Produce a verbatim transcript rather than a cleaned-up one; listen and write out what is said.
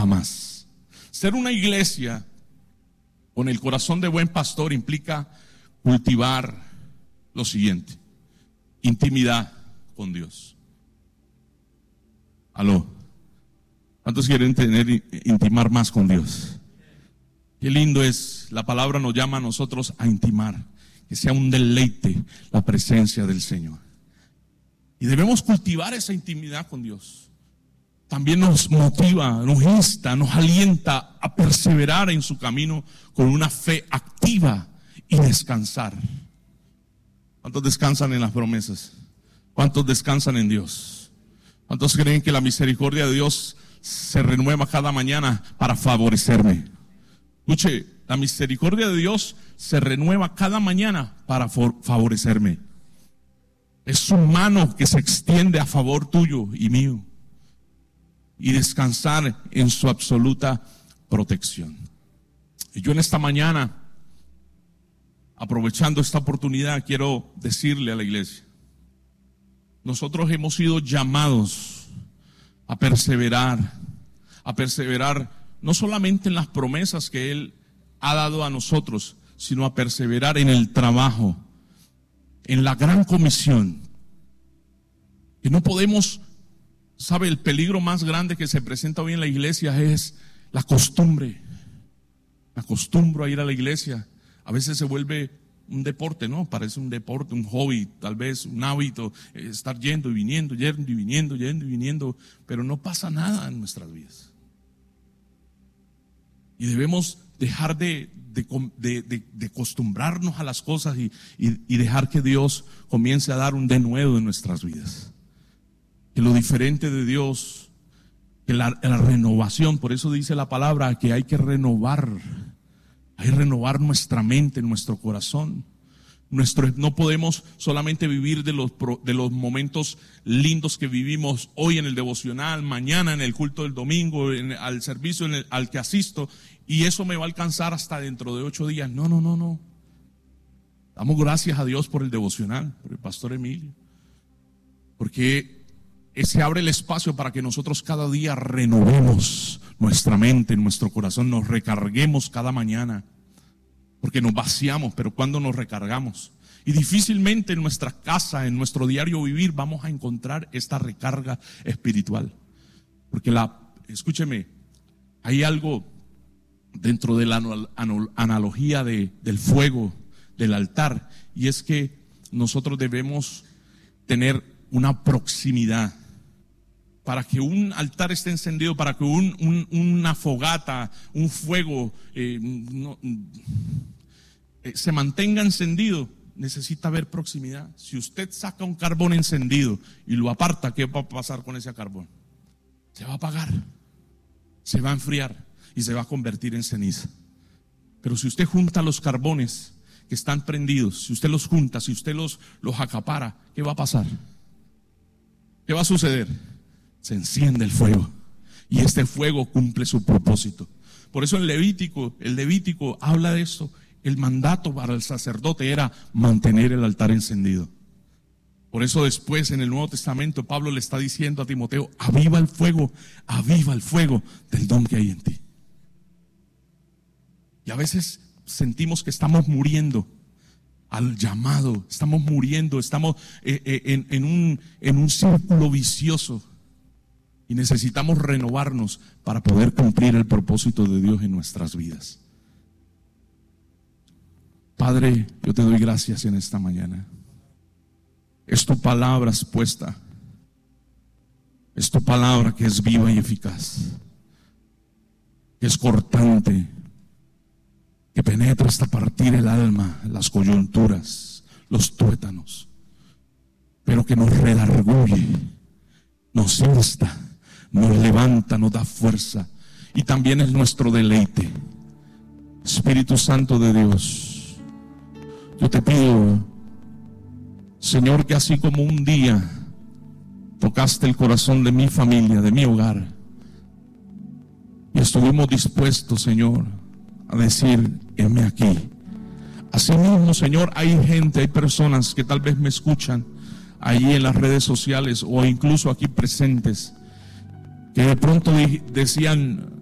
jamás. Ser una iglesia con el corazón de buen pastor implica cultivar lo siguiente: intimidad con Dios. Aló. ¿Cuántos quieren tener, intimar más con Dios? Qué lindo es, la palabra nos llama a nosotros a intimar, que sea un deleite la presencia del Señor. Y debemos cultivar esa intimidad con Dios. También nos motiva, nos insta, nos alienta a perseverar en su camino con una fe activa y descansar. ¿Cuántos descansan en las promesas? ¿Cuántos descansan en Dios? ¿Cuántos creen que la misericordia de Dios se renueva cada mañana para favorecerme? Escuche, la misericordia de Dios se renueva cada mañana para favorecerme. Es su mano que se extiende a favor tuyo y mío. Y descansar en su absoluta protección. Y yo en esta mañana, aprovechando esta oportunidad, quiero decirle a la iglesia: nosotros hemos sido llamados a perseverar, a perseverar no solamente en las promesas que Él ha dado a nosotros, sino a perseverar en el trabajo, en la gran comisión. Que no podemos, sabe, el peligro más grande que se presenta hoy en la iglesia es la costumbre. Me acostumbro a ir a la iglesia. A veces se vuelve un deporte, ¿no? Parece un deporte, un hobby, tal vez un hábito, eh, estar yendo y viniendo, yendo y viniendo, yendo y viniendo, pero no pasa nada en nuestras vidas. Y debemos dejar de, de, de, de, de acostumbrarnos a las cosas y, y, y dejar que Dios comience a dar un denuedo en nuestras vidas. Que lo diferente de Dios, que la, la renovación, por eso dice la palabra que hay que renovar, hay que renovar nuestra mente, nuestro corazón. Nuestro, no podemos solamente vivir de los, de los momentos lindos que vivimos hoy en el devocional, mañana en el culto del domingo, en, al servicio en el, al que asisto, y eso me va a alcanzar hasta dentro de ocho días. No, no, no, no. Damos gracias a Dios por el devocional, por el pastor Emilio, porque se abre el espacio para que nosotros cada día renovemos nuestra mente, nuestro corazón, nos recarguemos cada mañana. Porque nos vaciamos, pero cuando nos recargamos. Y difícilmente en nuestra casa, en nuestro diario vivir, vamos a encontrar esta recarga espiritual. Porque la, escúcheme, hay algo dentro de la analogía de, del fuego, del altar, y es que nosotros debemos tener una proximidad. Para que un altar esté encendido, para que un, un, una fogata, un fuego eh, no, eh, se mantenga encendido, necesita haber proximidad. Si usted saca un carbón encendido y lo aparta, ¿qué va a pasar con ese carbón? Se va a apagar, se va a enfriar y se va a convertir en ceniza. Pero si usted junta los carbones que están prendidos, si usted los junta, si usted los, los acapara, ¿qué va a pasar? ¿Qué va a suceder? Se enciende el fuego y este fuego cumple su propósito. Por eso en Levítico, el Levítico habla de esto. El mandato para el sacerdote era mantener el altar encendido. Por eso después en el Nuevo Testamento Pablo le está diciendo a Timoteo: aviva el fuego, aviva el fuego del don que hay en ti. Y a veces sentimos que estamos muriendo al llamado, estamos muriendo, estamos eh, eh, en, en, un, en un círculo vicioso. Y necesitamos renovarnos para poder cumplir el propósito de Dios en nuestras vidas. Padre, yo te doy gracias en esta mañana. Es tu palabra expuesta. Es tu palabra que es viva y eficaz, que es cortante, que penetra hasta partir el alma, las coyunturas, los tuétanos, pero que nos redarguye, nos insta, nos levanta, nos da fuerza y también es nuestro deleite. Espíritu Santo de Dios, yo te pido, Señor, que así como un día tocaste el corazón de mi familia, de mi hogar, y estuvimos dispuestos, Señor, a decir: heme aquí. Así mismo, Señor, hay gente, hay personas que tal vez me escuchan ahí en las redes sociales o incluso aquí presentes, que de pronto decían: